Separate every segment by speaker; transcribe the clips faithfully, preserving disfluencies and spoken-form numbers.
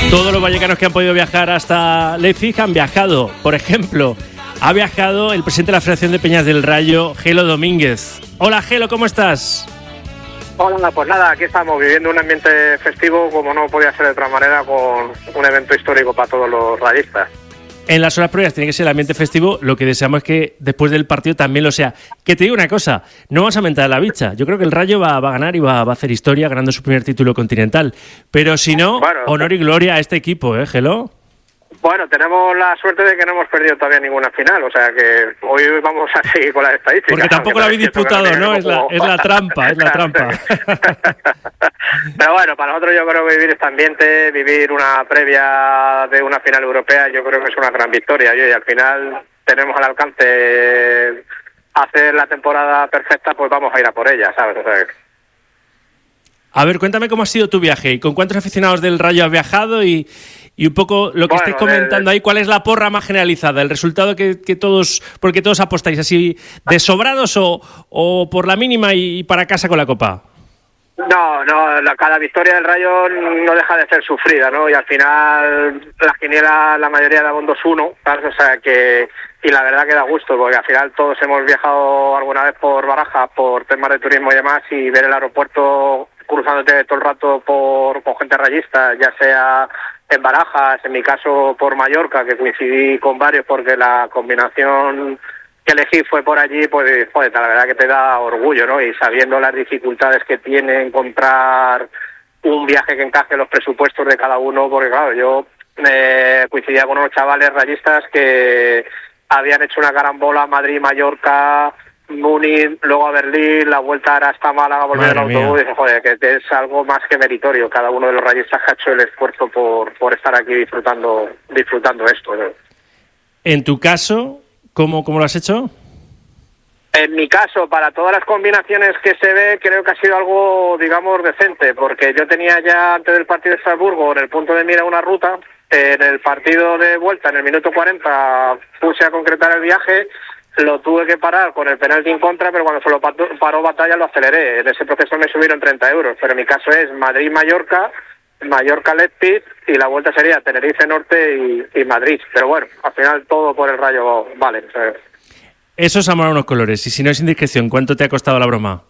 Speaker 1: Todos los vallecanos que han podido viajar hasta Leipzig han viajado. Por ejemplo, ha viajado el presidente de la Federación de Peñas del Rayo, Gelo Domínguez. Hola, Gelo, ¿cómo estás?
Speaker 2: Hola, pues nada, aquí estamos viviendo un ambiente festivo como no podía ser de otra manera, con un evento histórico para todos los rayistas.
Speaker 1: En las horas previas tiene que ser el ambiente festivo, lo que deseamos es que después del partido también lo sea. Que te digo una cosa, no vamos a mentar la bicha. Yo creo que el Rayo va, va a ganar y va, va a hacer historia ganando su primer título continental. Pero si no, bueno, honor y gloria a este equipo, ¿eh, Gelo?
Speaker 2: Bueno, tenemos la suerte de que no hemos perdido todavía ninguna final, o sea que hoy vamos a seguir con las estadísticas.
Speaker 1: Porque tampoco lo habéis disputado, ¿no? Es la, es la trampa, es la trampa.
Speaker 2: Pero bueno, para nosotros yo creo que vivir este ambiente, vivir una previa de una final europea, yo creo que es una gran victoria. Y al final tenemos al alcance hacer la temporada perfecta, pues vamos a ir a por ella, ¿sabes? O sea,
Speaker 1: a ver, cuéntame cómo ha sido tu viaje y con cuántos aficionados del Rayo has viajado y... Y un poco lo que bueno, estáis comentando de, ahí, ¿cuál es la porra más generalizada? ¿El resultado que, que todos, porque todos apostáis así de sobrados o, o por la mínima y para casa con la copa?
Speaker 2: No, no, la, cada victoria del Rayo no deja de ser sufrida, ¿no? Y al final la quiniela, la mayoría daban dos uno, ¿sabes? O sea que, y la verdad que da gusto, porque al final todos hemos viajado alguna vez por Barajas, por temas de turismo y demás, y ver el aeropuerto cruzándote todo el rato por, por gente rayista, ya sea en Barajas, en mi caso por Mallorca, que coincidí con varios porque la combinación que elegí fue por allí, pues joder, la verdad que te da orgullo, ¿no? Y sabiendo las dificultades que tiene encontrar un viaje que encaje en los presupuestos de cada uno, porque claro, yo eh, coincidía con unos chavales rayistas que habían hecho una carambola Madrid-Mallorca, Múnich, luego a Berlín, la vuelta era hasta Málaga, volver al autobús, y dice, joder, que es algo más que meritorio. Cada uno de los rayistas ha hecho el esfuerzo por, por estar aquí disfrutando disfrutando esto, ¿no?
Speaker 1: En tu caso, ¿cómo, cómo lo has hecho?
Speaker 2: En mi caso, para todas las combinaciones que se ve, creo que ha sido algo, digamos, decente, porque yo tenía ya antes del partido de Estrasburgo en el punto de mira una ruta. En el partido de vuelta, en el minuto cuarenta, puse a concretar el viaje. Lo tuve que parar con el penalti en contra, pero cuando se lo paró Batalla lo aceleré. En ese proceso me subieron treinta euros, pero en mi caso es Madrid-Mallorca, Mallorca-Leipzig y la vuelta sería Tenerife-Norte y, y Madrid. Pero bueno, al final todo por el Rayo vale. O sea,
Speaker 1: eso es amor a unos colores. Y si no es indiscreción, ¿cuánto te ha costado la broma?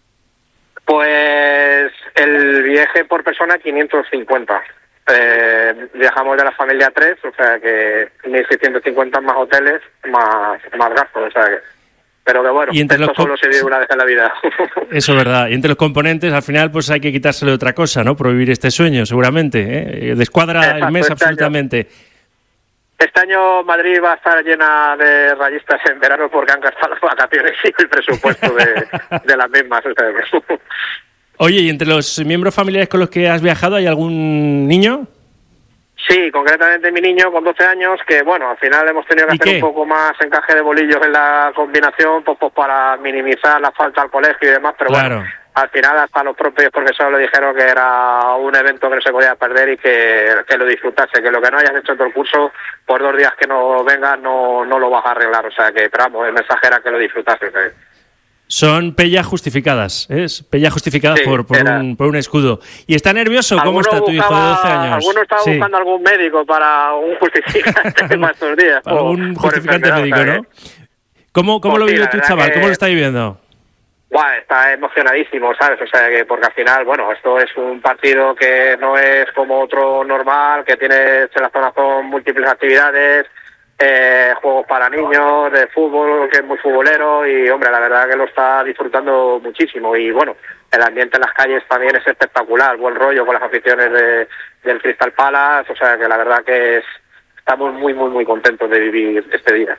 Speaker 2: Pues el viaje por persona quinientos cincuenta. Eh, viajamos de la familia tres, o sea que mil seiscientos cincuenta más hoteles, más, más gastos, o sea que... Pero que bueno, esto solo comp- se vive una vez en la vida.
Speaker 1: Eso es verdad. Y entre los componentes, al final, pues hay que quitárselo de otra cosa, ¿no? Prohibir este sueño, seguramente, ¿eh? Descuadra Exacto, el mes este absolutamente.
Speaker 2: Año, este año Madrid va a estar llena de rayistas en verano porque han gastado las vacaciones y el presupuesto de, de las mismas, o sea que...
Speaker 1: Oye, ¿y entre los miembros familiares con los que has viajado hay algún niño?
Speaker 2: Sí, concretamente mi niño con doce años, que bueno, al final hemos tenido que hacer qué? un poco más encaje de bolillos en la combinación, pues, pues para minimizar la falta al colegio y demás, pero claro. Bueno, al final hasta los propios profesores le dijeron que era un evento que no se podía perder y que, que lo disfrutase, que lo que no hayas hecho en todo el curso, por dos días que no vengas no, no lo vas a arreglar, o sea que, pero vamos, el mensaje era que lo disfrutase, ¿sí?
Speaker 1: Son pellas justificadas, ¿eh? Pellas justificadas sí, por, por, un, por un escudo. ¿Y está nervioso? ¿Cómo está tu hijo de doce años?
Speaker 2: Alguno estaba sí. buscando algún médico para un justificante más estos días.
Speaker 1: Para por, un justificante médico, ¿sabes? ¿No? ¿Cómo, cómo pues lo vive sí, tu chaval? Que... ¿Cómo lo está viviendo?
Speaker 2: Bueno, está emocionadísimo, ¿sabes? O sea, que porque al final, bueno, esto es un partido que no es como otro normal, que tiene en la zona con múltiples actividades, Eh, juegos para niños, de fútbol, que es muy futbolero y, hombre, la verdad que lo está disfrutando muchísimo y, bueno, el ambiente en las calles también es espectacular, buen rollo con las aficiones de, del Crystal Palace, o sea que la verdad que es, estamos muy, muy, muy contentos de vivir este día.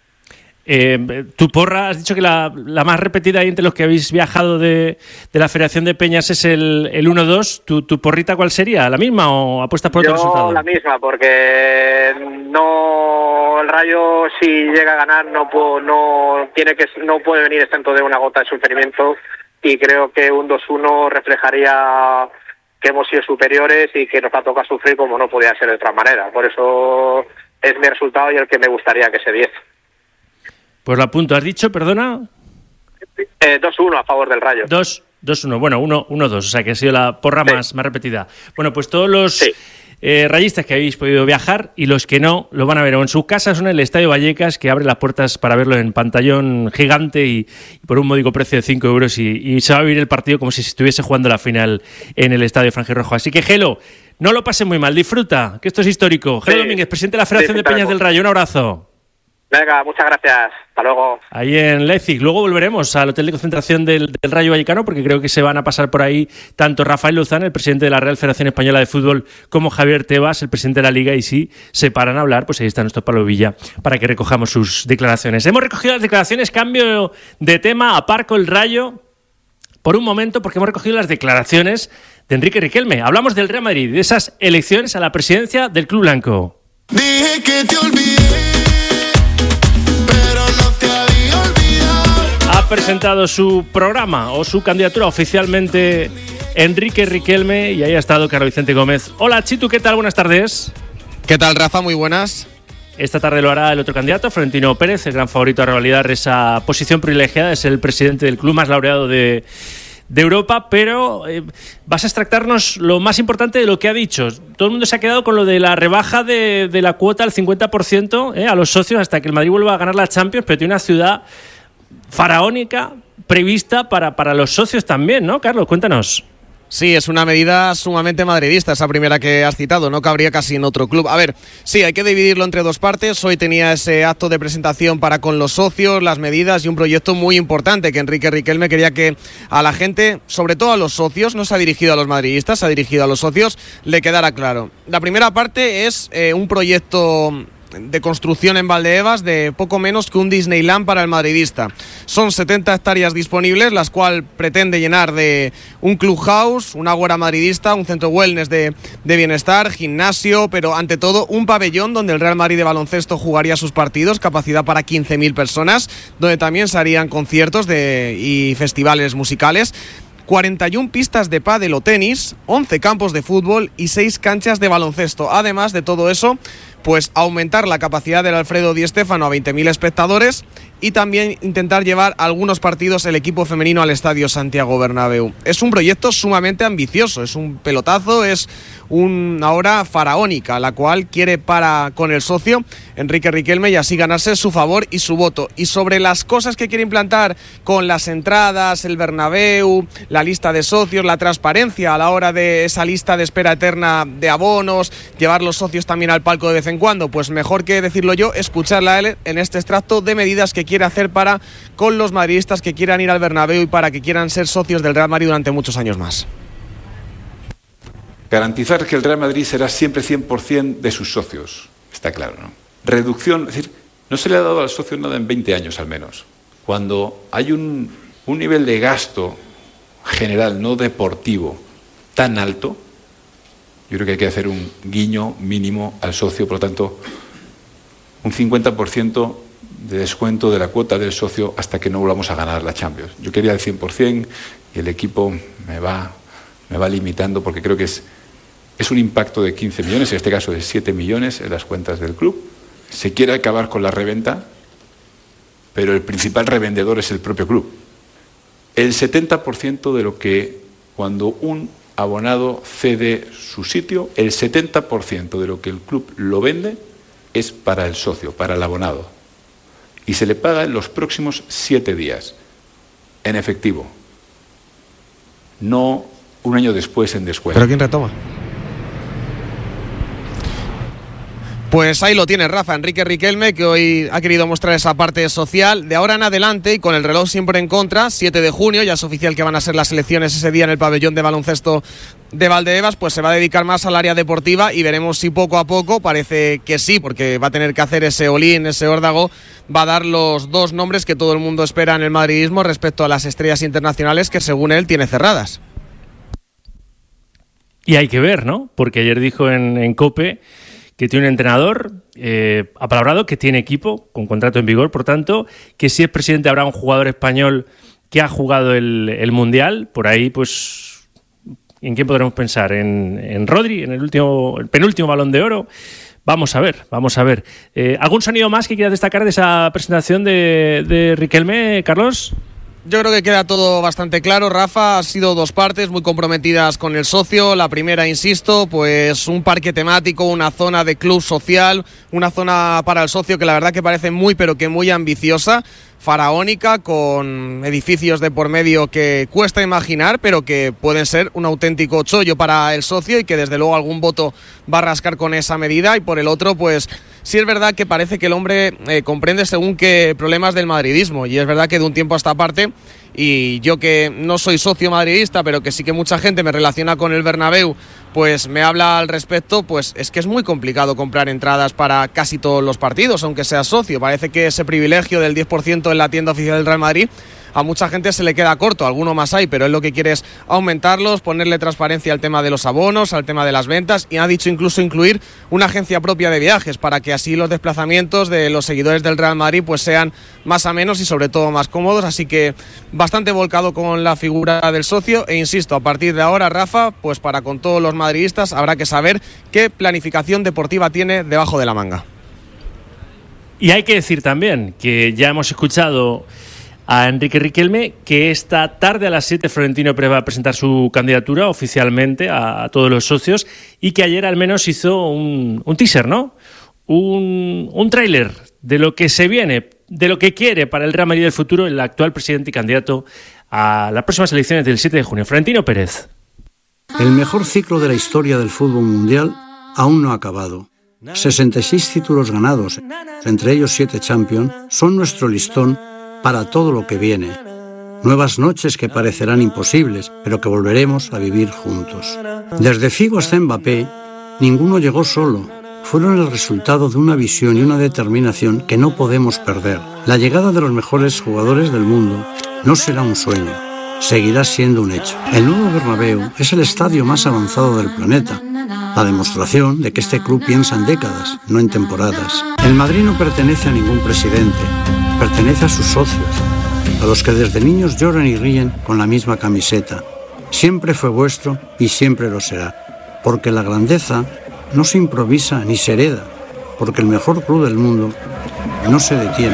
Speaker 1: Eh, tu porra, has dicho que la, la más repetida entre los que habéis viajado de, de la Federación de Peñas es el, el uno dos. ¿Tu, ¿Tu porrita cuál sería? ¿La misma o apuestas por otro
Speaker 2: Yo
Speaker 1: resultado?
Speaker 2: La misma, porque no el Rayo si llega a ganar no puedo, no tiene que no puede venir exento de una gota de sufrimiento y creo que un dos uno reflejaría que hemos sido superiores y que nos va a tocar sufrir como no podía ser de otra manera. Por eso es mi resultado y el que me gustaría que se diese.
Speaker 1: Pues lo apunto. ¿Has dicho, perdona?
Speaker 2: Eh, dos uno a favor del Rayo.
Speaker 1: dos uno, bueno, uno dos, o sea que ha sido la porra sí. más, más repetida. Bueno, pues todos los... Sí. eh, rayistas que habéis podido viajar y los que no lo van a ver o en sus casas o en el Estadio Vallecas, que abre las puertas para verlo en pantallón gigante y, y por un módico precio de cinco euros y, y se va a vivir el partido como si se estuviese jugando la final en el Estadio Franjirrojo. Así que, Gelo, no lo pases muy mal, disfruta, que esto es histórico. Gelo sí, Domínguez, presidente de la Federación sí, de Peñas del Rayo, un abrazo.
Speaker 2: Venga, muchas gracias. Hasta luego.
Speaker 1: Ahí en Leipzig. Luego volveremos al hotel de concentración del, del Rayo Vallecano, porque creo que se van a pasar por ahí tanto Rafael Luzán, el presidente de la Real Federación Española de Fútbol, como Javier Tebas, el presidente de la Liga, y si se paran a hablar, pues ahí está nuestro Pablo Villa para que recojamos sus declaraciones. Hemos recogido las declaraciones, cambio de tema, aparco el Rayo por un momento, porque hemos recogido las declaraciones de Enrique Riquelme. Hablamos del Real Madrid, de esas elecciones a la presidencia del Club Blanco.
Speaker 3: Dije que te olvidé.
Speaker 1: Ha presentado su programa o su candidatura oficialmente Enrique Riquelme y ahí ha estado Carlos Vicente Gómez. Hola Chitu, ¿qué tal? Buenas tardes.
Speaker 4: ¿Qué tal, Rafa? Muy buenas.
Speaker 1: Esta tarde lo hará el otro candidato, Florentino Pérez, el gran favorito a revalidar esa posición privilegiada, es el presidente del club más laureado de, de Europa, pero eh, vas a extractarnos lo más importante de lo que ha dicho. Todo el mundo se ha quedado con lo de la rebaja de, de la cuota al cincuenta por ciento eh, a los socios hasta que el Madrid vuelva a ganar la Champions, pero tiene una ciudad faraónica prevista para, para los socios también, ¿no, Carlos? Cuéntanos.
Speaker 4: Sí, es una medida sumamente madridista, esa primera que has citado, no cabría casi en otro club. A ver, sí, hay que dividirlo entre dos partes. Hoy tenía ese acto de presentación para con los socios, las medidas y un proyecto muy importante que Enrique Riquelme quería que a la gente, sobre todo a los socios, no se ha dirigido a los madridistas, se ha dirigido a los socios, le quedara claro. La primera parte es eh, un proyecto de construcción en Valdebebas de poco menos que un Disneyland para el madridista. Son setenta hectáreas disponibles, las cuales pretende llenar de un clubhouse, una ágora madridista, un centro wellness de, de bienestar, gimnasio, pero ante todo un pabellón donde el Real Madrid de baloncesto jugaría sus partidos, capacidad para quince mil personas, donde también se harían conciertos de, y festivales musicales. cuarenta y una pistas de pádel o tenis, once campos de fútbol y seis canchas de baloncesto. Además de todo eso, pues aumentar la capacidad del Alfredo Di Stéfano a veinte mil espectadores y también intentar llevar algunos partidos el equipo femenino al Estadio Santiago Bernabéu. Es un proyecto sumamente ambicioso, es un pelotazo, es una obra faraónica, la cual quiere para con el socio Enrique Riquelme y así ganarse su favor y su voto. Y sobre las cosas que quiere implantar con las entradas, el Bernabéu, la lista de socios, la transparencia a la hora de esa lista de espera eterna de abonos, llevar los socios también al palco de vez en cuando, pues mejor que decirlo yo, escucharla a él en este extracto de medidas que quiere hacer para con los madridistas que quieran ir al Bernabéu y para que quieran ser socios del Real Madrid durante muchos años más.
Speaker 5: Garantizar que el Real Madrid será siempre cien por ciento de sus socios, está claro, ¿no? Reducción, es decir, no se le ha dado al socio nada en veinte años al menos. Cuando hay un, un nivel de gasto general, no deportivo, tan alto, yo creo que hay que hacer un guiño mínimo al socio, por lo tanto, un cincuenta por ciento de descuento de la cuota del socio hasta que no volvamos a ganar la Champions. Yo quería el cien por ciento y el equipo me va, me va limitando porque creo que es, es un impacto de quince millones, en este caso de siete millones en las cuentas del club. Se quiere acabar con la reventa, pero el principal revendedor es el propio club. El setenta por ciento de lo que cuando un abonado cede su sitio, el setenta por ciento de lo que el club lo vende es para el socio, para el abonado. Y se le paga en los próximos siete días, en efectivo. No un año después en descuento.
Speaker 4: ¿Pero quién retoma? Pues ahí lo tiene Rafa, Enrique Riquelme, que hoy ha querido mostrar esa parte social. De ahora en adelante, y con el reloj siempre en contra, siete de junio, ya es oficial que van a ser las elecciones ese día en el pabellón de baloncesto de Valdebebas, pues se va a dedicar más al área deportiva y veremos si poco a poco, parece que sí, porque va a tener que hacer ese olín, ese órdago, va a dar los dos nombres que todo el mundo espera en el madridismo respecto a las estrellas internacionales que según él tiene cerradas.
Speaker 1: Y hay que ver, ¿no? Porque ayer dijo en, en COPE que tiene un entrenador eh, apalabrado, que tiene equipo, con contrato en vigor, por tanto, que si es presidente habrá un jugador español que ha jugado el, el Mundial. Por ahí, pues, ¿en quién podremos pensar? ¿En, en Rodri, en el último, el penúltimo Balón de Oro? Vamos a ver, vamos a ver. Eh, ¿Algún sonido más que quieras destacar de esa presentación de, de Riquelme, Carlos?
Speaker 4: Yo creo que queda todo bastante claro, Rafa. Ha sido dos partes muy comprometidas con el socio. La primera, insisto, pues un parque temático, una zona de club social, una zona para el socio que la verdad que parece muy pero que muy ambiciosa, faraónica, con edificios de por medio que cuesta imaginar, pero que pueden ser un auténtico chollo para el socio y que desde luego algún voto va a rascar con esa medida. Y por el otro, pues sí es verdad que parece que el hombre eh, comprende según qué problemas del madridismo, y es verdad que de un tiempo a esta parte, y yo que no soy socio madridista, pero que sí que mucha gente me relaciona con el Bernabéu, pues me habla al respecto, pues es que es muy complicado comprar entradas para casi todos los partidos, aunque seas socio. Parece que ese privilegio del diez por ciento en la tienda oficial del Real Madrid a mucha gente se le queda corto, alguno más hay, pero él lo que quiere es aumentarlos, ponerle transparencia al tema de los abonos, al tema de las ventas, y ha dicho incluso incluir una agencia propia de viajes para que así los desplazamientos de los seguidores del Real Madrid pues sean más amenos y sobre todo más cómodos. Así que bastante volcado con la figura del socio, e insisto, a partir de ahora, Rafa, pues para con todos los madridistas habrá que saber qué planificación deportiva tiene debajo de la manga.
Speaker 1: Y hay que decir también que ya hemos escuchado a Enrique Riquelme, que esta tarde a las siete Florentino Pérez va a presentar su candidatura oficialmente a, a todos los socios, y que ayer al menos hizo un, un teaser, ¿no? Un, un tráiler de lo que se viene, de lo que quiere para el Real Madrid del futuro el actual presidente y candidato a las próximas elecciones del siete de junio. Florentino Pérez.
Speaker 6: El mejor ciclo de la historia del fútbol mundial aún no ha acabado. sesenta y seis títulos ganados, entre ellos siete Champions, son nuestro listón para todo lo que viene. Nuevas noches que parecerán imposibles, pero que volveremos a vivir juntos. Desde Figo hasta Mbappé, ninguno llegó solo. Fueron el resultado de una visión y una determinación que no podemos perder. La llegada de los mejores jugadores del mundo no será un sueño, seguirá siendo un hecho. El nuevo Bernabéu es el estadio más avanzado del planeta, la demostración de que este club piensa en décadas, no en temporadas. El Madrid no pertenece a ningún presidente, pertenece a sus socios, a los que desde niños lloran y ríen con la misma camiseta. Siempre fue vuestro y siempre lo será, porque la grandeza no se improvisa ni se hereda, porque el mejor club del mundo no se detiene.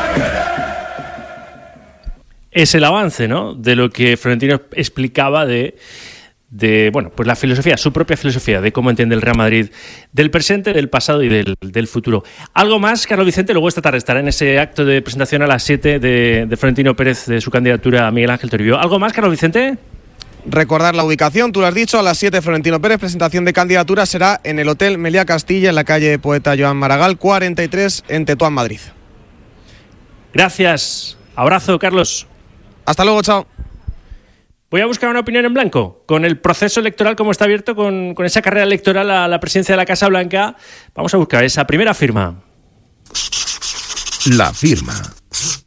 Speaker 1: Es el avance, ¿no?, de lo que Florentino explicaba de, de bueno, pues la filosofía, su propia filosofía de cómo entiende el Real Madrid del presente, del pasado y del, del futuro. Algo más, Carlos Vicente, luego esta tarde estará en ese acto de presentación a las siete de, de Florentino Pérez de su candidatura a Miguel Ángel Toribio. ¿Algo más, Carlos Vicente?
Speaker 4: Recordar la ubicación, tú lo has dicho, a las siete Florentino Pérez, presentación de candidatura será en el Hotel Meliá Castilla, en la calle Poeta Joan Maragall, cuarenta y tres, en Tetuán, Madrid.
Speaker 1: Gracias. Abrazo, Carlos.
Speaker 4: Hasta luego, chao.
Speaker 1: Voy a buscar una opinión en blanco. Con el proceso electoral como está abierto, con, con esa carrera electoral a la presidencia de la Casa Blanca, vamos a buscar esa primera firma.
Speaker 7: La firma.